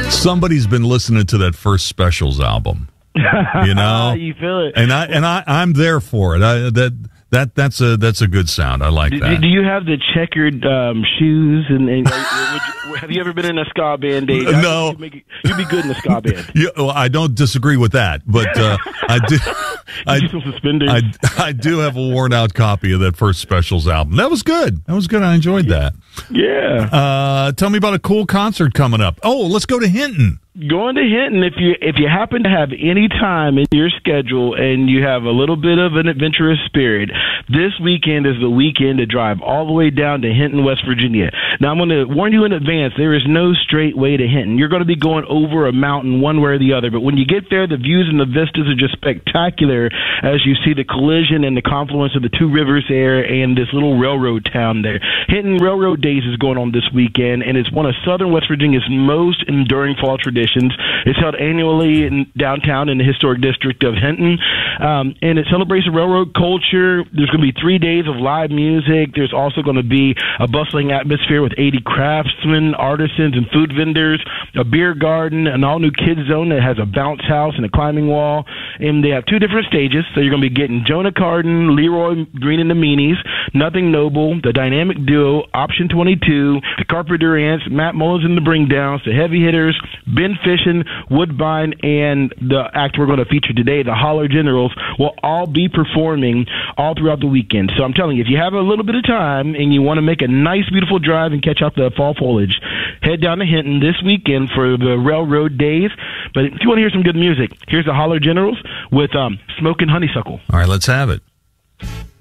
Somebody's been listening to that first Specials album. You know, you feel it, and I'm there for it. That's a good sound. I like that. Do you have the checkered shoes? And have you ever been in a ska band, Dave? No. You'd be good in a ska band. Yeah, well, I don't disagree with that, but I do. Some suspenders. I do have a worn out copy of that first Specials album. That was good. I enjoyed that. Yeah. Tell me about a cool concert coming up. Oh, let's go to Hinton. Going to Hinton, if you happen to have any time in your schedule and you have a little bit of an adventurous spirit, this weekend is the weekend to drive all the way down to Hinton, West Virginia. Now, I'm going to warn you in advance, there is no straight way to Hinton. You're going to be going over a mountain one way or the other, but when you get there, the views and the vistas are just spectacular as you see the collision and the confluence of the two rivers there and this little railroad town there. Hinton Railroad Days is going on this weekend, and it's one of Southern West Virginia's most enduring fall traditions. It's held annually in downtown in the historic district of Hinton, and it celebrates the railroad culture. There's going to be 3 days of live music. There's also going to be a bustling atmosphere with 80 craftsmen, artisans, and food vendors, a beer garden, an all-new kids zone that has a bounce house and a climbing wall. And they have 2 different stages, so you're going to be getting Jonah Carden, Leroy Green and the Meanies, Nothing Noble, the dynamic duo, Option 22, the Carpenter Ants, Matt Mullins and the Bring Downs, the Heavy Hitters, Ben Fishin, Woodbine, and the act we're going to feature today, the Holler Generals, will all be performing all throughout the weekend. So I'm telling you, if you have a little bit of time and you want to make a nice, beautiful drive and catch out the fall foliage, head down to Hinton this weekend for the Railroad Days. But if you want to hear some good music, here's the Holler Generals with Smokin' Honeysuckle. All right, let's have it.